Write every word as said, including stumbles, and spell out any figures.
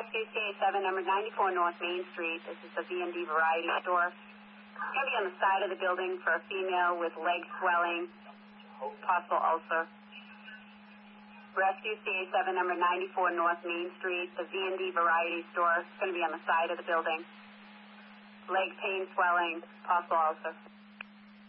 Rescue C A seven, number ninety-four North Main Street. This is the V and D Variety Store. It's going to be on the side of the building for a female with leg swelling, possible ulcer. Rescue C A seven, number ninety-four North Main Street, the V and D Variety Store. It's going to be on the side of the building. Leg pain, swelling, possible ulcer.